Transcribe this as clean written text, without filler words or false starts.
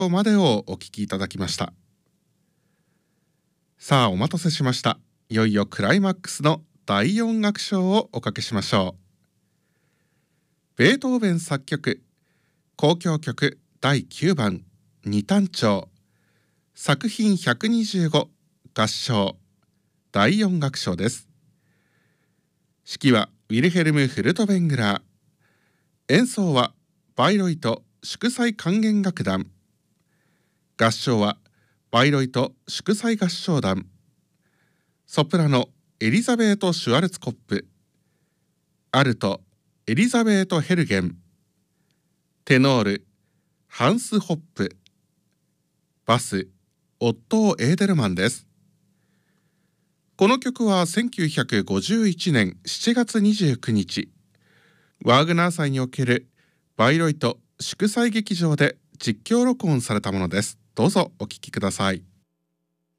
歩までをお聞きいただきました。さあお待たせしました。いよいよクライマックスの第4楽章をおかけしましょう。ベートーベン作曲交響曲第9番二単調作品125合唱第4楽章です。指揮はウィルヘルム・フルトベングラー、演奏はバイロイト祝祭管弦楽団、合唱はバイロイト祝祭合唱団、ソプラノエリザベート・シュワルツコップ、アルトエリザベート・ヘルゲン、テノールハンス・ホップ、バスオットー・エーデルマンです。この曲は1951年7月29日ワーグナー祭におけるバイロイト祝祭劇場で実況録音されたものです。どうぞお聴きください。